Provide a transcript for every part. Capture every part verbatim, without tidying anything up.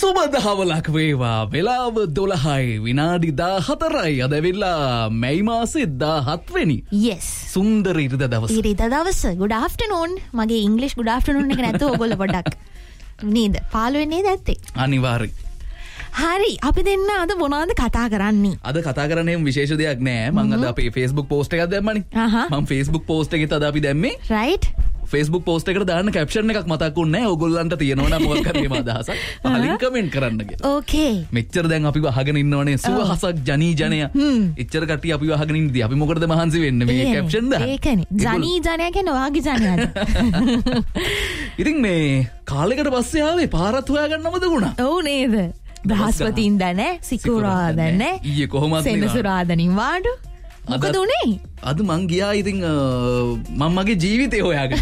සුබදහවලක් වේවා. වෙලාව දොළහයි විනාඩි දාහතරයි. අද වෙලා මැයි මාසේ දාහත් වෙනි. yes සුන්දර ඉරිදා දවස. ඉරිදා දවස. good afternoon. මගේ ඉංග්‍රීසි good afternoon එක නැතුව ඔයගොල්ලෝ පොඩ්ඩක් නේද පාළු වෙන්නේ නැත්තේ. අනිවාර්යයි. හරි අපි දෙන්න අද මොනවද කතා කරන්නේ? අද කතා කරන්නේ විශේෂ දෙයක් නෑ. මම අද අපේ Facebook post එකක් දැම්මනේ. මම Facebook post එකෙත් අද අපි දැම්මේ. right Facebook post එකට දාන්න caption එකක් මතක් වුණේ නැහැ. ඕගොල්ලන්ට තියෙනවා නම් මොකක් කරේ මා අදහසක්. පහලින් comment කරන්න කියලා. okay මෙච්චර දැන් අපිව අහගෙන ඉන්නවනේ සුවහසක් ජනී ජනය. එච්චර කට්ටිය අපිව අහගෙන ඉඳී අපි මොකටද මහන්සි වෙන්නේ මේ caption දාන්න. ඒකනේ. ජනී ජනය කියන්නේ ඔයාගේ ජනයද? ඉතින් මේ කාලයකට පස්සේ ආවේ පාරත් හොයාගන්න මතක වුණා. ඔව් නේද? බ්‍රහස්පතින්දා නෑ සිකුරාදා නෑ ඊයේ කොහොමද සෙනසුරාදානින් වාඩු මොකද උනේ? අද මං ගියා ඉතින් මම මගේ ජීවිතේ හොයාගෙන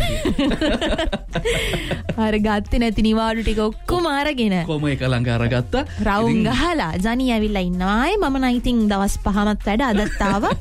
අර ගත්තේ නැති නිවාඩු ටික ඔක්කොම අරගෙන කොම එක ළඟ අරගත්තා. රවුම් ගහලා ජනී ඇවිල්ලා ඉන්නවා. ආයේ මම නම් ඉතින් දවස් පහමත් වැඩ අදත් ආවා.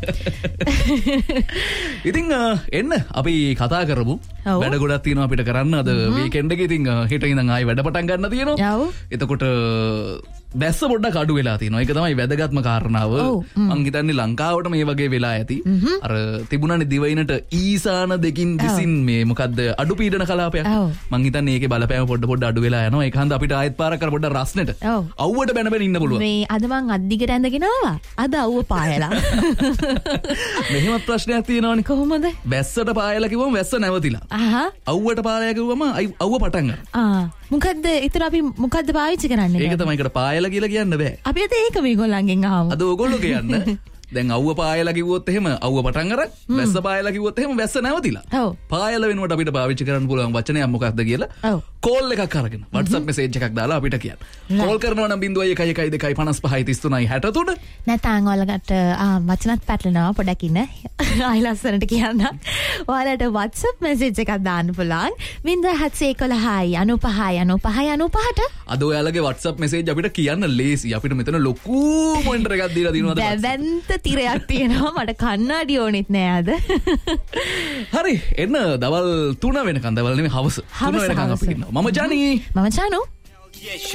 ඉතින් එන්න අපි කතා කරමු. වැඩ ගොඩක් තියෙනවා අපිට කරන්න අද වීකෙන්ඩ් එකේ. ඉතින් හෙට ඉඳන් ආයේ වැඩ පටන් ගන්න තියෙනවා. එතකොට දැස්ස පොඩ්ඩක් අඩු වෙලා තියෙනවා. ඒක තමයි වැදගත්ම කාරණාව. මං හිතන්නේ ලංකාවට මේ වගේ වෙලා ඇති. අර තිබුණානේ දිවයිනට ඊසාන දෙකින් විසින් මේ මොකද්ද අඩු පීඩන කලාපයක්. මං හිතන්නේ ඒකේ බලපෑම පොඩ පොඩ අඩු වෙලා යනවා. ඒක හන්ද අපිට ආයෙත් පාරක් කර පොඩ්ඩක් රස්නෙට අවුවට බැන බැන ඉන්න පුළුවන්. මේ අද මං අද්දිගට ඇඳගෙන ආවා. අද අවුව පායලා. මෙහෙමත් ප්‍රශ්නයක් තියෙනවනේ. කොහොමද? වැස්සට පායලා කිව්වම වැස්ස නැවතිලා. අහහ. අවුවට පායලා කිව්වම අවුව පටන් ගන්නවා. ආ මොකද්ද? ඊතර අපි මොකද්ද පාවිච්චි කරන්නේ? ඒක තමයි එකට පායලා කියලා කියන්න බෑ. අපි අද ඒක මේගොල්ලන්ගෙන් අහමු. අද ඕගොල්ලෝ කියන්න. දැන් අවුව පායලා කිව්වොත් එහෙම අවුව පටන් අරන් වැස්ස පායලා කිව්වොත් එහෙම වැස්ස නැවතිලා. ඔව්. පායලා වෙනුවට අපිට පාවිච්චි කරන්න පුළුවන් වචනයක් මොකක්ද කියලා ඔව්. කෝල් එකක් අරගෙන WhatsApp message එකක් දාලා අපිට කියන්න. කෝල් කරනවා නම් zero one one one two five five three three six three. නැත්නම් ඔයාලට ආ වචනත් පැටලෙනවා පොඩක් ඉන්න. ආයි ලස්සනට කියන්න. ඔයාලට WhatsApp message එකක් දාන්න පුළුවන්. zero seven one one ninety five ninety five. අද ඔයාලගේ WhatsApp message අපිට කියන්න ලේසි. අපිට මෙතන ලොකු මොනිටර් එකක් දීලා දිනවද? දැවැන්ත තිරයක් තියෙනවා. මට කන්නඩි ඕනෙත් නෑ අද. හරි එන්න දවල් තුන වෙනකන් දවල් නෙමෙයි හවස තුන වෙනකන් අපි ඉන්නවා. මම ජනී. මම චානු.